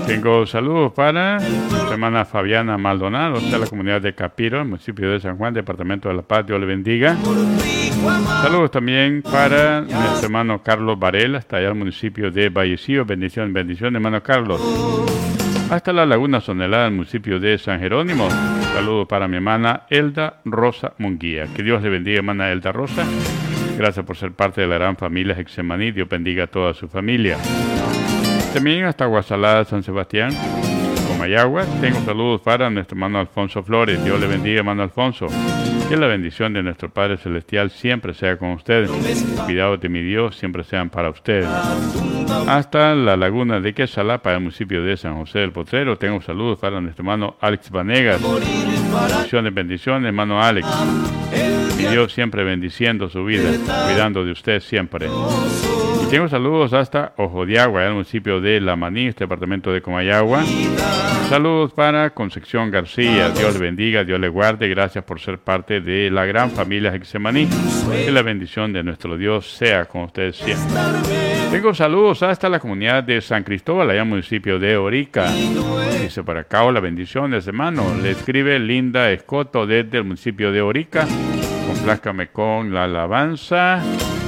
Tengo saludos para mi hermana Fabiana Maldonado, de la comunidad de Capiro, municipio de San Juan, departamento de La Paz. Dios le bendiga. Saludos también para nuestro hermano Carlos Varela, hasta allá el municipio de Vallecillo. Bendición, bendición, hermano Carlos. Hasta la Laguna Sonelada, el municipio de San Jerónimo. Saludos para mi hermana Elda Rosa Munguía. Que Dios le bendiga, hermana Elda Rosa. Gracias por ser parte de la gran familia Getsemaní. Dios bendiga a toda su familia. También hasta Guasalada, San Sebastián, Comayagua. Tengo saludos para nuestro hermano Alfonso Flores. Dios le bendiga, hermano Alfonso. Que la bendición de nuestro Padre Celestial siempre sea con ustedes. Cuidados de mi Dios siempre sean para ustedes. Hasta la Laguna de Quesalapa, el municipio de San José del Potrero. Tengo saludos para nuestro hermano Alex Vanegas. Bendiciones, bendiciones, hermano Alex. Mi Dios siempre bendiciendo su vida, cuidando de usted siempre. Y tengo saludos hasta Ojo de Agua, el municipio de La Maní, departamento de Comayagua. Saludos para Concepción García. Dios le bendiga, Dios le guarde. Gracias por ser parte de la gran familia Getsemaní. Que la bendición de nuestro Dios sea con ustedes siempre. Tengo saludos hasta la comunidad de San Cristóbal, allá en el municipio de Orica. Dice por acá, hola, bendiciones, hermano. Le escribe Linda Escoto desde el municipio de Orica. Complázcame con la alabanza,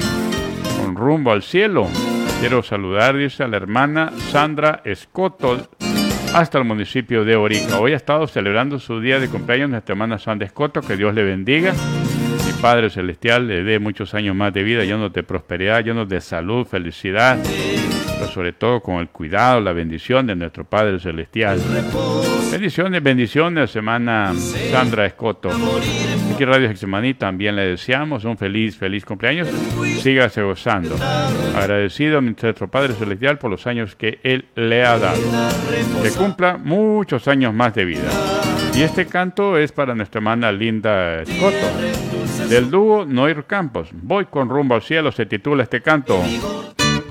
con Rumbo al Cielo. Quiero saludar, dice, a la hermana Sandra Escoto, hasta el municipio de Orica. Hoy ha estado celebrando su día de cumpleaños nuestra hermana Sandra Escoto. Que Dios le bendiga. Mi Padre Celestial le dé muchos años más de vida, llenos de prosperidad, llenos de salud, felicidad, pero sobre todo con el cuidado, la bendición de nuestro Padre Celestial. Bendiciones, bendiciones, hermana Sandra Escoto. Aquí Radio Getsemaní también le deseamos un feliz cumpleaños. Sígase gozando. Agradecido a nuestro Padre Celestial por los años que Él le ha dado. Que cumpla muchos años más de vida. Y este canto es para nuestra hermana Linda Escoto, del dúo Noir Campos. Voy con Rumbo al Cielo, se titula este canto.